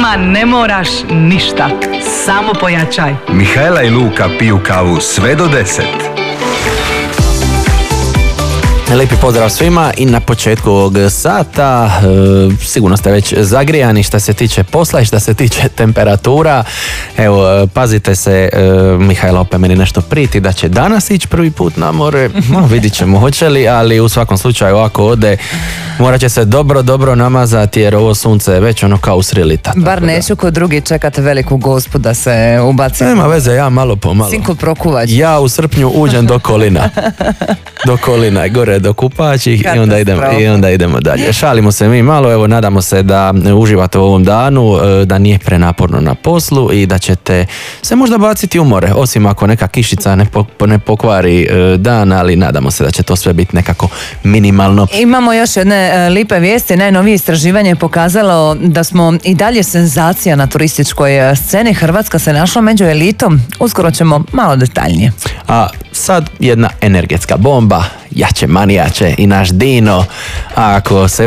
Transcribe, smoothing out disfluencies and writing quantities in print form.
Ma ne moraš ništa, samo pojačaj. Mihajla i Luka piju kavu sve do 10. Lijepi pozdrav svima i na početku ovog sata sigurno ste već zagrijani što se tiče posla i što se tiče temperatura. Evo, pazite se, Mihajla opet meni nešto priti da će danas ići prvi put na more. Vidit ćemo hoće li, ali u svakom slučaju ako ode morat će se dobro namazati jer ovo sunce je već ono kao usrilita. Bar neću kod drugi čekati veliku gospu da se ubaci. Nema veze, ja malo po malo. Sinko prokuvač. Ja u srpnju uđem do kolina. Do kolina, gore do kupaći i onda idemo dalje. Šalimo se mi malo, evo nadamo se da uživate u ovom danu, da nije prenaporno na poslu i da ćete se možda baciti u more, osim ako neka kišica ne pokvari dan, ali nadamo se da će to sve biti nekako minimalno. Imamo još jedne lipe vijesti. Najnovije istraživanje je pokazalo da smo i dalje senzacija na turističkoj sceni. Hrvatska se našla među elitom. Uskoro ćemo malo detaljnije. A sad jedna energetska bomba, jače manijače i naš Dino, a ako se